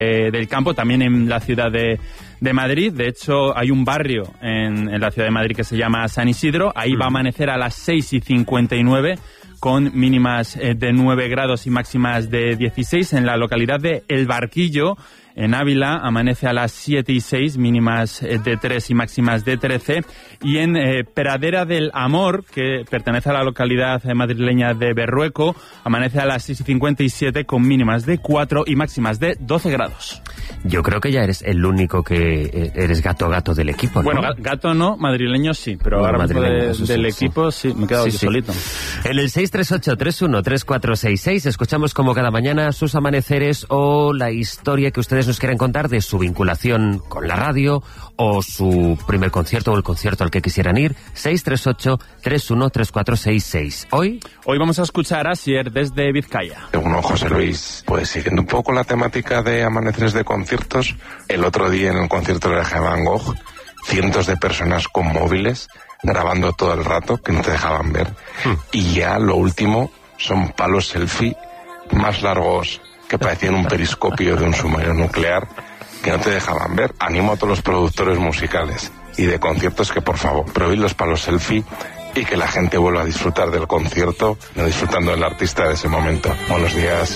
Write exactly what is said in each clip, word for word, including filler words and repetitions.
eh, del campo, también en la ciudad de, de Madrid. De hecho, hay un barrio en, en la ciudad de Madrid que se llama San Isidro. Ahí mm. va a amanecer a las seis y cincuenta y nueve con mínimas eh, de nueve grados y máximas de dieciséis. En la localidad de El Barquillo, en Ávila, amanece a las siete y seis, mínimas de tres y máximas de trece. Y en eh, Pradera del Amor, que pertenece a la localidad madrileña de Berrueco, amanece a las seis y cincuenta y siete con mínimas de cuatro y máximas de doce grados. Yo creo que ya eres el único que eres gato-gato del equipo, ¿no? Bueno, gato no, madrileño sí, pero bueno, ahora mismo de, sí, del sí, equipo sí, me he quedado sí, yo sí. solito. En el seis tres ocho, tres uno, tres cuatro seis seis escuchamos como cada mañana sus amaneceres o la historia que ustedes nos quieren contar de su vinculación con la radio o su primer concierto o el concierto al que quisieran ir. Seis tres ocho, tres uno, tres cuatro seis seis. Hoy Hoy vamos a escuchar a Asier desde Vizcaya. Bueno, José Luis, pues siguiendo un poco la temática de amaneceres de conciertos, el otro día en el concierto de Van Gogh, cientos de personas con móviles grabando todo el rato que no te dejaban ver. Hmm. Y ya lo último son palos selfie más largos que parecían un periscopio de un submarino nuclear que no te dejaban ver. Animo a todos los productores musicales y de conciertos que por favor prohibid los palos selfie y que la gente vuelva a disfrutar del concierto, no disfrutando del artista de ese momento. Buenos días.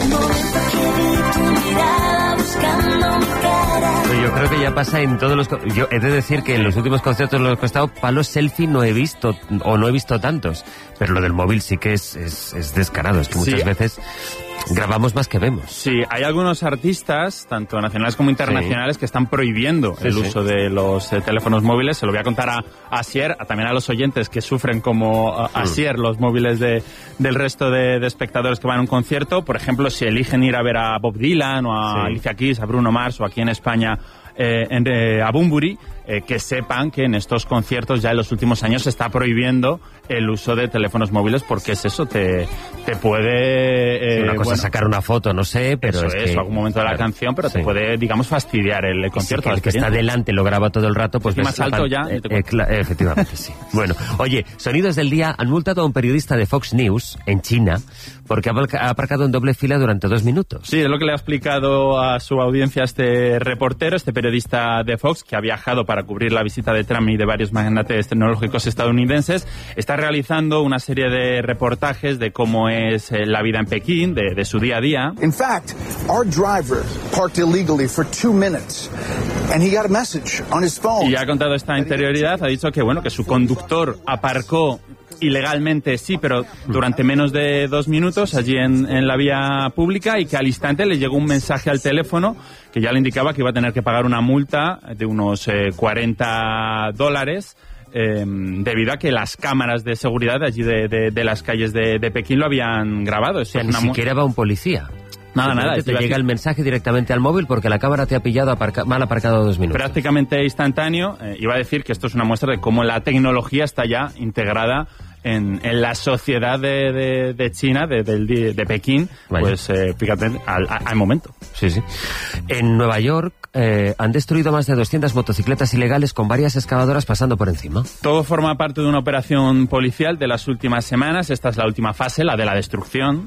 Yo creo que ya pasa en todos los... Yo he de decir que en los últimos conciertos en los que he estado, palos selfie no he visto, o no he visto tantos, pero lo del móvil sí que es, es, es descarado, es que muchas sí. veces... grabamos más que vemos. Sí, hay algunos artistas, tanto nacionales como internacionales, sí. que están prohibiendo sí, el sí. uso de los eh, teléfonos móviles. Se lo voy a contar a, a Asier, a, también a los oyentes que sufren como a, a Asier los móviles de, del resto de, de espectadores que van a un concierto. Por ejemplo, si eligen ir a ver a Bob Dylan o a sí. Alicia Keys, a Bruno Mars o aquí en España eh, en, eh, a Bunbury, eh, que sepan que en estos conciertos ya en los últimos años se está prohibiendo el uso de teléfonos móviles porque es eso, te, te puede... Eh, una cosa bueno, es sacar una foto, no sé, pero eso es, es que, algún momento de la claro, canción, pero sí. te puede, digamos, fastidiar el, el concierto. Sí, el que está delante lo graba todo el rato, pues... Es más alto ya. Eh, eh, cla- efectivamente, sí. Bueno, oye, sonidos del día. Han multado a un periodista de Fox News en China porque ha aparcado en doble fila durante dos minutos. Sí, es lo que le ha explicado a su audiencia este reportero, este periodista de Fox, que ha viajado para cubrir la visita de Trump y de varios magnates tecnológicos estadounidenses. Está realizando una serie de reportajes de cómo es eh, la vida en Pekín, de, de su día a día. In fact, our driver parked illegally for two minutes and he got a message on his phone. Y ha contado esta interioridad, ha dicho que bueno, que su conductor aparcó ilegalmente, sí, pero durante menos de dos minutos allí en, en la vía pública, y que al instante le llegó un mensaje al teléfono que ya le indicaba que iba a tener que pagar una multa de unos eh, cuarenta dólares eh, debido a que las cámaras de seguridad de allí de, de, de las calles de, de Pekín lo habían grabado. Eso o sea, ni siquiera va un policía. Nada, nada. Te llega el mensaje directamente al móvil porque la cámara te ha pillado aparca- mal aparcado dos minutos. Prácticamente instantáneo. Eh, iba a decir que esto es una muestra de cómo la tecnología está ya integrada en, en la sociedad de, de, de China, de, de, de Pekín, Vaya. pues eh, fíjate, al, al momento. Sí, sí. En Nueva York eh, han destruido más de doscientas motocicletas ilegales con varias excavadoras pasando por encima. Todo forma parte de una operación policial de las últimas semanas. Esta es la última fase, la de la destrucción.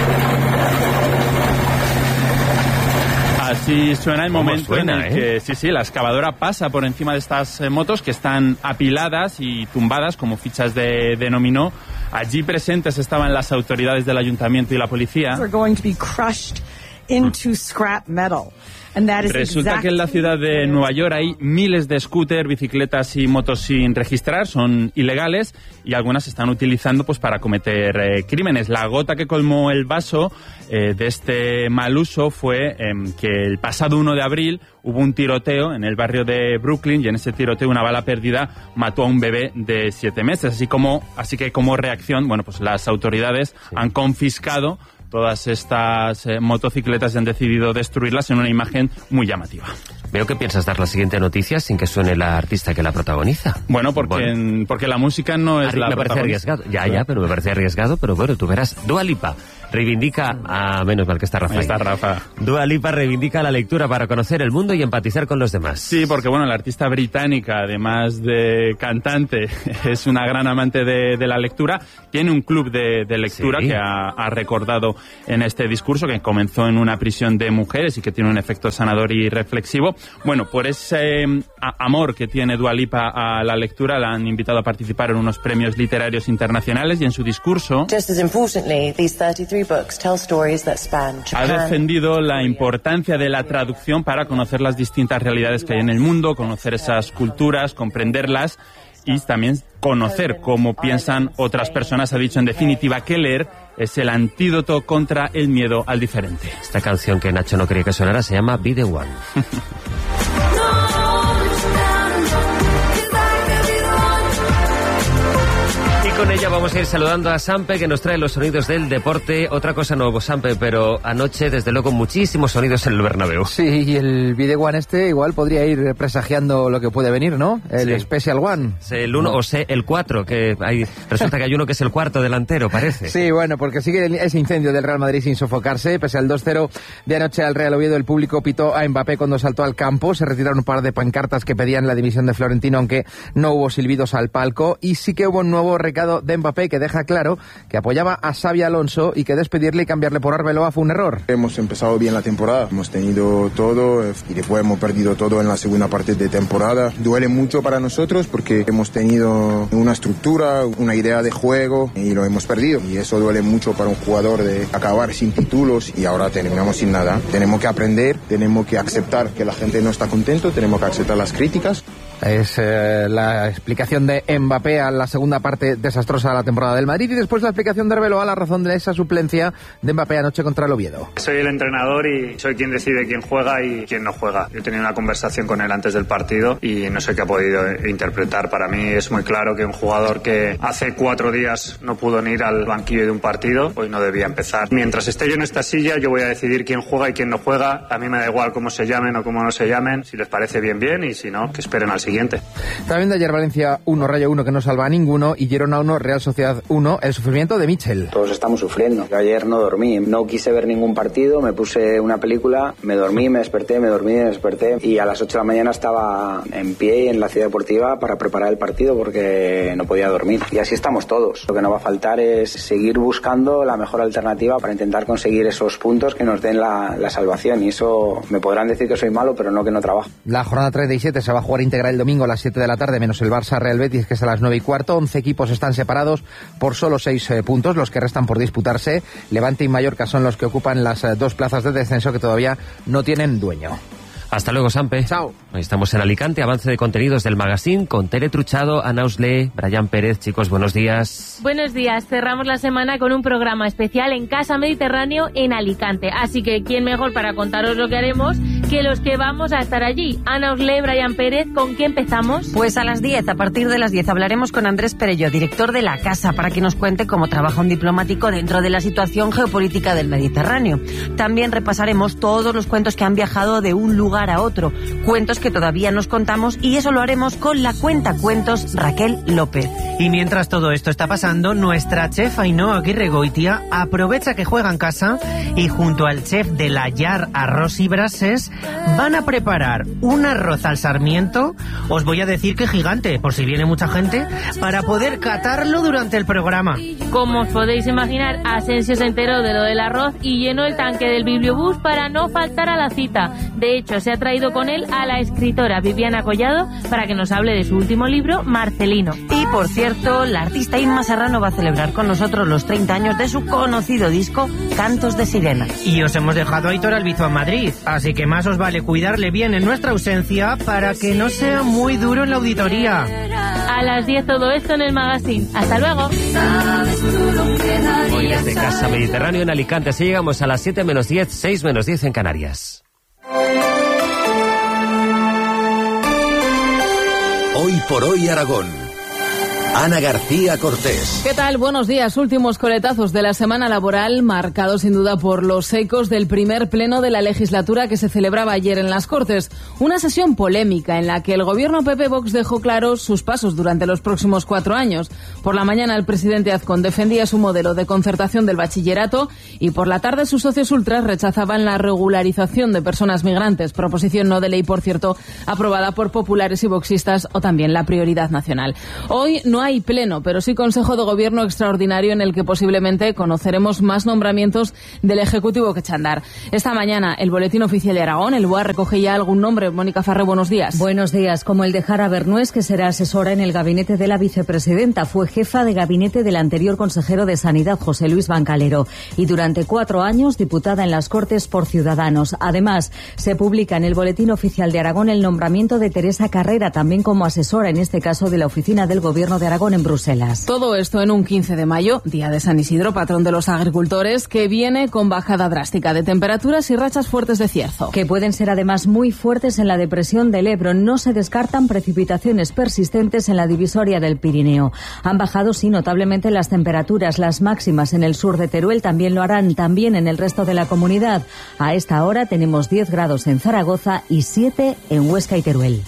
Así suena el momento suena, en el eh? que sí, sí, la excavadora pasa por encima de estas eh, motos que están apiladas y tumbadas como fichas de, de dominó. Allí presentes estaban las autoridades del ayuntamiento y la policía. Resulta que en la ciudad de Nueva York hay miles de scooters, bicicletas y motos sin registrar, son ilegales y algunas se están utilizando pues para cometer eh, crímenes. La gota que colmó el vaso eh, de este mal uso fue eh, que el pasado uno de abril hubo un tiroteo en el barrio de Brooklyn y en ese tiroteo una bala perdida mató a un bebé de siete meses. Así como, así que como reacción, bueno, pues las autoridades sí. han confiscado todas estas eh, motocicletas y han decidido destruirlas en una imagen muy llamativa. Veo que piensas dar la siguiente noticia sin que suene la artista que la protagoniza. Bueno, porque, bueno. En, porque la música no es Arri- la Me parece arriesgado. Ya, ya, pero me parece arriesgado, pero bueno, tú verás. Dua Lipa reivindica, a menos mal que está Rafa. Está Rafa. Dua Lipa reivindica la lectura para conocer el mundo y empatizar con los demás. Sí, porque bueno, la artista británica, además de cantante, es una gran amante de, de la lectura. Tiene un club de, de lectura sí. que ha, ha recordado en este discurso, que comenzó en una prisión de mujeres y que tiene un efecto sanador y reflexivo. Bueno, por ese eh, amor que tiene Dua Lipa a la lectura, la han invitado a participar en unos premios literarios internacionales y en su discurso ha defendido la importancia de la traducción para conocer las distintas realidades que hay en el mundo, conocer esas culturas, comprenderlas y también conocer cómo piensan otras personas. Ha dicho en definitiva que leer es el antídoto contra el miedo al diferente. Esta canción que Nacho no quería que sonara se llama Be The One. Con ella vamos a ir saludando a Sampe, que nos trae los sonidos del deporte. Otra cosa nuevo, Sampe, pero anoche, desde luego, muchísimos sonidos en el Bernabéu. Sí, y el Video One este igual podría ir presagiando lo que puede venir, ¿no? El sí. Special One. Sí, el uno, no. o sé, el cuatro, que hay, resulta que hay uno que es el cuarto delantero, parece. Sí, bueno, porque sigue ese incendio del Real Madrid sin sofocarse. Pese al dos cero de anoche al Real Oviedo, el público pitó a Mbappé cuando saltó al campo. Se retiraron un par de pancartas que pedían la dimisión de Florentino, aunque no hubo silbidos al palco. Y sí que hubo un nuevo recado de Mbappé que deja claro que apoyaba a Xabi Alonso y que despedirle y cambiarle por Arbeloa fue un error. Hemos empezado bien la temporada, hemos tenido todo y después hemos perdido todo en la segunda parte de temporada. Duele mucho para nosotros porque hemos tenido una estructura, una idea de juego y lo hemos perdido. Y eso duele mucho para un jugador de acabar sin títulos y ahora terminamos sin nada. Tenemos que aprender, tenemos que aceptar que la gente no está contento, tenemos que aceptar las críticas. Es eh, la explicación de Mbappé a la segunda parte desastrosa de la temporada del Madrid y después la explicación de Arbeloa a la razón de esa suplencia de Mbappé anoche contra el Oviedo. Soy el entrenador y soy quien decide quién juega y quién no juega. Yo he tenido una conversación con él antes del partido y no sé qué ha podido interpretar. Para mí es muy claro que un jugador que hace cuatro días no pudo ni ir al banquillo de un partido, hoy no debía empezar. Mientras esté yo en esta silla, yo voy a decidir quién juega y quién no juega. A mí me da igual cómo se llamen o cómo no se llamen. Si les parece bien, bien, y si no, que esperen al siguiente. También de ayer Valencia uno, Rayo uno, que no salva a ninguno, y Girona uno, Real Sociedad uno, el sufrimiento de Michel. Todos estamos sufriendo. Yo ayer no dormí, no quise ver ningún partido, me puse una película, me dormí, me desperté, me dormí, me desperté, y a las ocho de la mañana estaba en pie en la ciudad deportiva para preparar el partido porque no podía dormir. Y así estamos todos. Lo que nos va a faltar es seguir buscando la mejor alternativa para intentar conseguir esos puntos que nos den la, la salvación, y eso me podrán decir que soy malo, pero no que no trabajo. La jornada treinta y siete se va a jugar íntegra el domingo a las siete de la tarde, menos el Barça Real Betis, que es a las nueve y cuarto. once equipos están separados por solo seis eh, puntos, los que restan por disputarse. Levante y Mallorca son los que ocupan las eh, dos plazas de descenso que todavía no tienen dueño. Hasta luego, Sampe. Chao. Estamos en Alicante, avance de contenidos del magazine con Tere Truchado, Ana Usle, Brian Pérez. Chicos, buenos días. Buenos días. Cerramos la semana con un programa especial en Casa Mediterráneo en Alicante. Así que, ¿quién mejor para contaros lo que haremos que los que vamos a estar allí? Ana Usle, Brian Pérez, ¿con qué empezamos? Pues a las diez, a partir de las diez, hablaremos con Andrés Perello, director de la Casa, para que nos cuente cómo trabaja un diplomático dentro de la situación geopolítica del Mediterráneo. También repasaremos todos los cuentos que han viajado de un lugar a otro, cuentos que todavía nos contamos, y eso lo haremos con la cuentacuentos Raquel López. Y mientras todo esto está pasando, nuestra chef Ainhoa Aguirregoitia aprovecha que juega en casa y junto al chef de la Llar Arroz y Brases van a preparar un arroz al sarmiento, os voy a decir que gigante, por si viene mucha gente, para poder catarlo durante el programa. Como os podéis imaginar, Asensio se enteró de lo del arroz y llenó el tanque del bibliobús para no faltar a la cita. De hecho, se ha traído con él a la escritora Viviana Collado para que nos hable de su último libro, Marcelino. Y por cierto, la artista Inma Serrano va a celebrar con nosotros los treinta años de su conocido disco Cantos de Sirena. Y os hemos dejado a Aitor Albizu en Madrid, así que más os vale cuidarle bien en nuestra ausencia para que no sea muy duro en la auditoría. A las diez todo esto en el magazine. Hasta luego. Hoy desde Casa Mediterráneo en Alicante, así llegamos a las siete menos diez, seis menos diez en Canarias. Hoy por hoy Aragón. Ana García Cortés. ¿Qué tal? Buenos días. Últimos coletazos de la semana laboral, marcados sin duda por los ecos del primer pleno de la legislatura que se celebraba ayer en las Cortes. Una sesión polémica en la que el gobierno P P-Vox dejó claros sus pasos durante los próximos cuatro años. Por la mañana el presidente Azcón defendía su modelo de concertación del bachillerato y por la tarde sus socios ultras rechazaban la regularización de personas migrantes, proposición no de ley, por cierto, aprobada por populares y voxistas, o también la prioridad nacional. Hoy no hay pleno, pero sí Consejo de Gobierno extraordinario en el que posiblemente conoceremos más nombramientos del Ejecutivo que echar a andar. Esta mañana el Boletín Oficial de Aragón, el B O A, recoge ya algún nombre. Mónica Farré, buenos días. Buenos días, como el de Jara Bernués, que será asesora en el gabinete de la vicepresidenta. Fue jefa de gabinete del anterior consejero de Sanidad, José Luis Bancalero, y durante cuatro años diputada en las Cortes por Ciudadanos. Además, se publica en el Boletín Oficial de Aragón el nombramiento de Teresa Carrera, también como asesora, en este caso de la Oficina del Gobierno de Aragón en Bruselas. Todo esto en un quince de mayo, día de San Isidro, patrón de los agricultores, que viene con bajada drástica de temperaturas y rachas fuertes de cierzo. Que pueden ser además muy fuertes en la depresión del Ebro. No se descartan precipitaciones persistentes en la divisoria del Pirineo. Han bajado, sí, notablemente las temperaturas. Las máximas en el sur de Teruel también lo harán, también en el resto de la comunidad. A esta hora tenemos diez grados en Zaragoza y siete en Huesca y Teruel.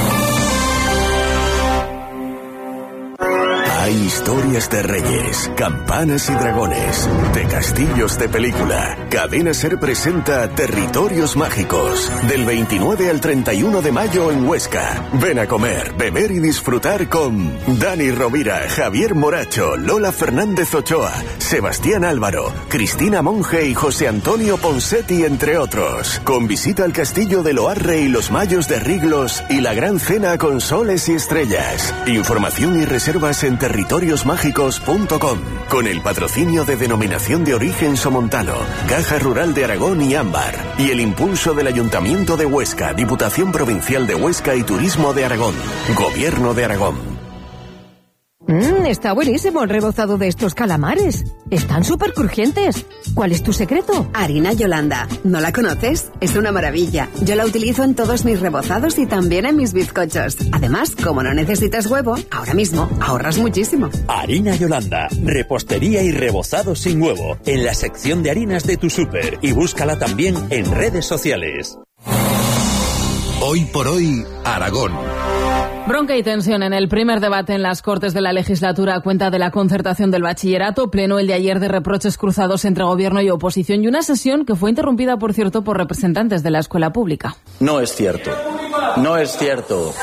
Hay historias de reyes, campanas y dragones, de castillos de película. Cadena Ser presenta Territorios Mágicos, del veintinueve al treinta y uno de mayo en Huesca. Ven a comer, beber y disfrutar con Dani Rovira, Javier Moracho, Lola Fernández Ochoa, Sebastián Álvaro, Cristina Monge y José Antonio Ponsetti, entre otros. Con visita al castillo de Loarre y los Mayos de Riglos y la gran cena con soles y estrellas. Información y reservas en territorios mágicos punto com, con el patrocinio de Denominación de Origen Somontano, Caja Rural de Aragón y Ámbar, y el impulso del Ayuntamiento de Huesca, Diputación Provincial de Huesca y Turismo de Aragón, Gobierno de Aragón. Mmm, está buenísimo el rebozado de estos calamares. Están súper crujientes. ¿Cuál es tu secreto? Harina Yolanda. ¿No la conoces? Es una maravilla. Yo la utilizo en todos mis rebozados y también en mis bizcochos. Además, como no necesitas huevo, ahora mismo ahorras muchísimo. Harina Yolanda. Repostería y rebozado sin huevo. En la sección de harinas de tu súper. Y búscala también en redes sociales. Hoy por hoy, Aragón. Bronca y tensión en el primer debate en las Cortes de la legislatura a cuenta de la concertación del bachillerato, pleno el de ayer de reproches cruzados entre gobierno y oposición y una sesión que fue interrumpida, por cierto, por representantes de la escuela pública. No es cierto. No es cierto.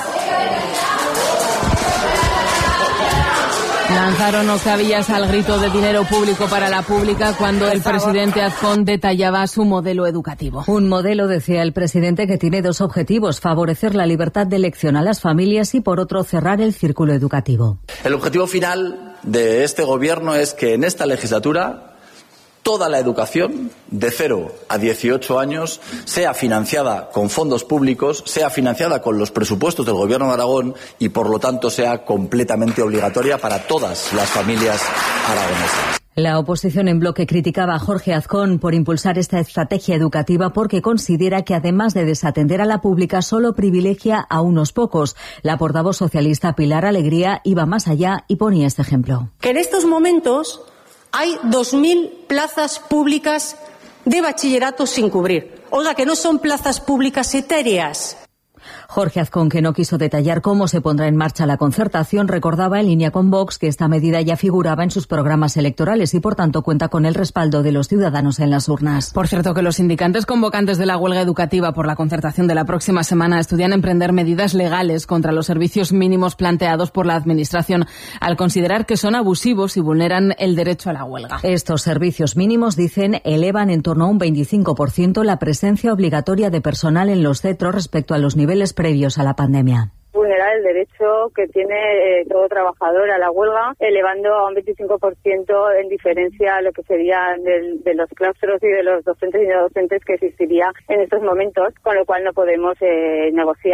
Lanzaron octavillas al grito de dinero público para la pública cuando el presidente Azcón detallaba su modelo educativo. Un modelo, decía el presidente, que tiene dos objetivos: favorecer la libertad de elección a las familias y, por otro, cerrar el círculo educativo. El objetivo final de este gobierno es que en esta legislatura toda la educación de cero a dieciocho años sea financiada con fondos públicos, sea financiada con los presupuestos del Gobierno de Aragón y, por lo tanto, sea completamente obligatoria para todas las familias aragonesas. La oposición en bloque criticaba a Jorge Azcón por impulsar esta estrategia educativa porque considera que, además de desatender a la pública, solo privilegia a unos pocos. La portavoz socialista Pilar Alegría iba más allá y ponía este ejemplo. Que en estos momentos hay dos mil plazas públicas de bachillerato sin cubrir. Oiga, que no son plazas públicas etéreas. Jorge Azcón, que no quiso detallar cómo se pondrá en marcha la concertación, recordaba en línea con Vox que esta medida ya figuraba en sus programas electorales y, por tanto, cuenta con el respaldo de los ciudadanos en las urnas. Por cierto, que los sindicantes convocantes de la huelga educativa por la concertación de la próxima semana estudian emprender medidas legales contra los servicios mínimos planteados por la Administración, al considerar que son abusivos y vulneran el derecho a la huelga. Estos servicios mínimos, dicen, elevan en torno a un veinticinco por ciento la presencia obligatoria de personal en los centros respecto a los niveles previos a la pandemia. Vulnerar el derecho que tiene eh, todo trabajador a la huelga, elevando a un veinticinco por ciento en diferencia a lo que sería del, de los claustros y de los docentes y no docentes que existiría en estos momentos, con lo cual no podemos eh, negociar.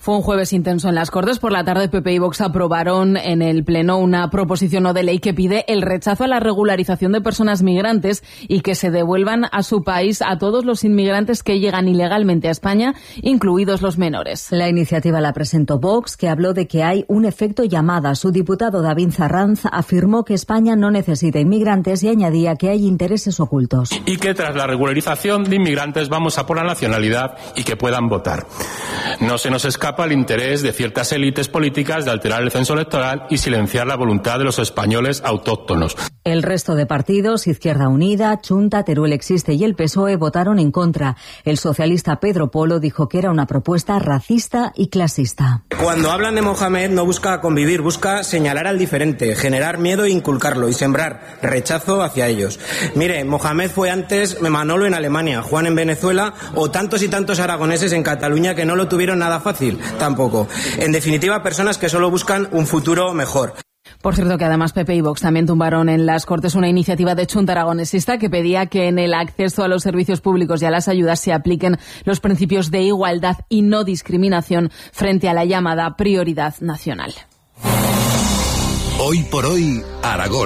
Fue un jueves intenso en las Cortes. Por la tarde, P P y Vox aprobaron en el Pleno una proposición no de ley que pide el rechazo a la regularización de personas migrantes y que se devuelvan a su país a todos los inmigrantes que llegan ilegalmente a España, incluidos los menores. La iniciativa la presentó Vox, que habló de que hay un efecto llamada. Su diputado David Zarranz afirmó que España no necesita inmigrantes y añadía que hay intereses ocultos. Y que tras la regularización de inmigrantes vamos a por la nacionalidad y que puedan votar. No se nos escapa el interés de ciertas élites políticas de alterar el censo electoral y silenciar la voluntad de los españoles autóctonos. El resto de partidos, Izquierda Unida, Chunta, Teruel Existe y el P S O E, votaron en contra. El socialista Pedro Polo dijo que era una propuesta racista y clasista. Cuando hablan de Mohamed no busca convivir, busca señalar al diferente, generar miedo e inculcarlo y sembrar rechazo hacia ellos. Mire, Mohamed fue antes Manolo en Alemania, Juan en Venezuela o tantos y tantos aragoneses en Cataluña que no lo tuvieron nada fácil, tampoco. En definitiva, personas que solo buscan un futuro mejor. Por cierto, que además P P y Vox también tumbaron en las Cortes una iniciativa de Chunta aragonesista que pedía que en el acceso a los servicios públicos y a las ayudas se apliquen los principios de igualdad y no discriminación frente a la llamada prioridad nacional. Hoy por hoy, Aragón.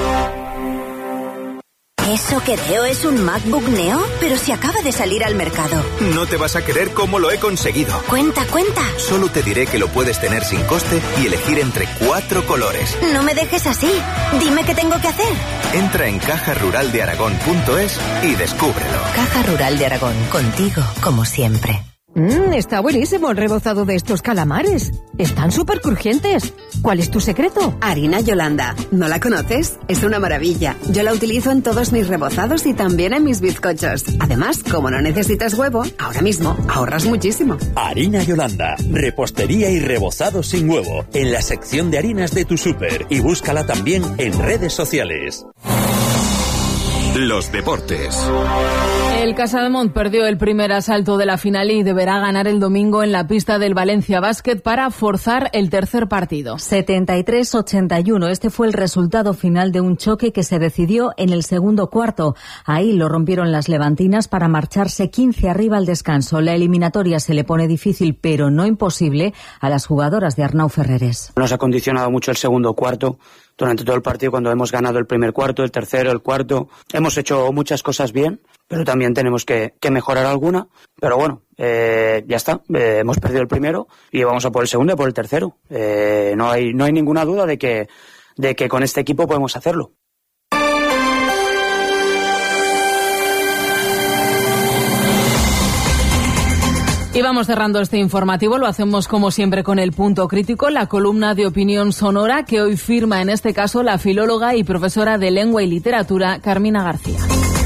¿Eso que veo es un MacBook Neo? Pero si acaba de salir al mercado. No te vas a creer cómo lo he conseguido. Cuenta, cuenta. Solo te diré que lo puedes tener sin coste y elegir entre cuatro colores. No me dejes así. Dime qué tengo que hacer. Entra en caja rural de aragón punto es y descúbrelo. Caja Rural de Aragón. Contigo, como siempre. Mmm, está buenísimo el rebozado de estos calamares. Están súper crujientes. ¿Cuál es tu secreto? Harina Yolanda. ¿No la conoces? Es una maravilla. Yo la utilizo en todos mis rebozados y también en mis bizcochos. Además, como no necesitas huevo, ahora mismo ahorras muchísimo. Harina Yolanda. Repostería y rebozados sin huevo. En la sección de harinas de tu súper. Y búscala también en redes sociales. Los deportes. El Casademont perdió el primer asalto de la final y deberá ganar el domingo en la pista del Valencia Basket para forzar el tercer partido. setenta y tres a ochenta y uno. Este fue el resultado final de un choque que se decidió en el segundo cuarto. Ahí lo rompieron las levantinas para marcharse quince arriba al descanso. La eliminatoria se le pone difícil, pero no imposible, a las jugadoras de Arnau Ferreres. Nos ha condicionado mucho el segundo cuarto. Durante todo el partido, cuando hemos ganado el primer cuarto, el tercero, el cuarto, hemos hecho muchas cosas bien, pero también tenemos que, que mejorar alguna. Pero bueno, eh, ya está, eh, hemos perdido el primero y vamos a por el segundo y por el tercero. Eh, no hay, no hay ninguna duda de que, de que con este equipo podemos hacerlo. Y vamos cerrando este informativo, lo hacemos como siempre con el punto crítico, la columna de opinión sonora que hoy firma en este caso la filóloga y profesora de lengua y literatura Carmina García.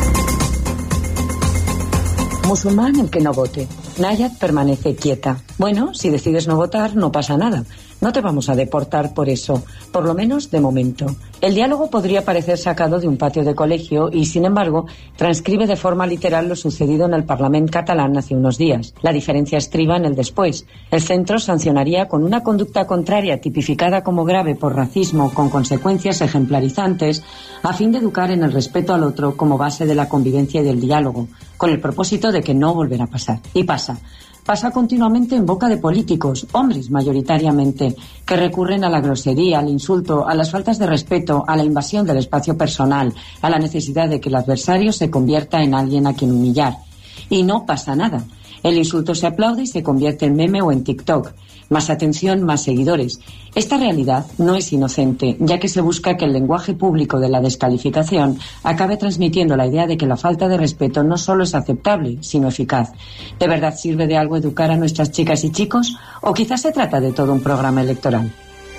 Musulmán el que no vote. Nayat permanece quieta. Bueno, si decides no votar, no pasa nada. No te vamos a deportar por eso, por lo menos de momento. El diálogo podría parecer sacado de un patio de colegio y, sin embargo, transcribe de forma literal lo sucedido en el Parlamento catalán hace unos días. La diferencia estriba en el después. El centro sancionaría con una conducta contraria tipificada como grave por racismo con consecuencias ejemplarizantes a fin de educar en el respeto al otro como base de la convivencia y del diálogo, con el propósito de que no volverá a pasar. Y pasa. Pasa continuamente en boca de políticos, hombres mayoritariamente, que recurren a la grosería, al insulto, a las faltas de respeto, a la invasión del espacio personal, a la necesidad de que el adversario se convierta en alguien a quien humillar. Y no pasa nada. El insulto se aplaude y se convierte en meme o en TikTok. Más atención, más seguidores. Esta realidad no es inocente, ya que se busca que el lenguaje público de la descalificación acabe transmitiendo la idea de que la falta de respeto no solo es aceptable, sino eficaz. ¿De verdad sirve de algo educar a nuestras chicas y chicos? ¿O quizás se trata de todo un programa electoral?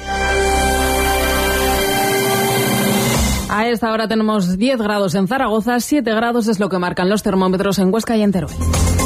A esta hora tenemos diez grados en Zaragoza, siete grados es lo que marcan los termómetros en Huesca y en Teruel.